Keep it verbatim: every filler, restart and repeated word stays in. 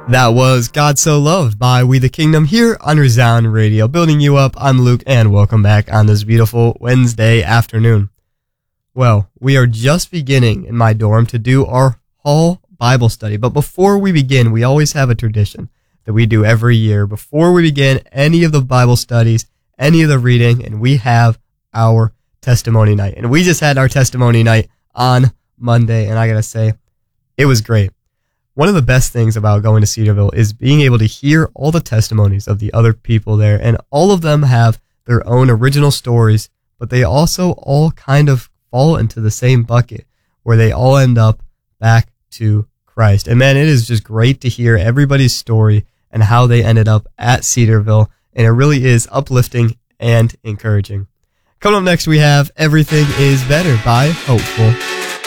That was God So Loved by We the Kingdom here on Resound Radio. Building you up, I'm Luke, and welcome back on this beautiful Wednesday afternoon. Well, we are just beginning in my dorm to do our Hall Bible study, but before we begin, we always have a tradition that we do every year before we begin any of the Bible studies, any of the reading, and we have our testimony night. And we just had our testimony night on Monday, and I gotta say, it was great. One of the best things about going to Cedarville is being able to hear all the testimonies of the other people there, and all of them have their own original stories, but they also all kind of fall into the same bucket where they all end up back to Christ. And man, it is just great to hear everybody's story and how they ended up at Cedarville, and it really is uplifting and encouraging. Coming up next, we have Everything is Better by Hopeful.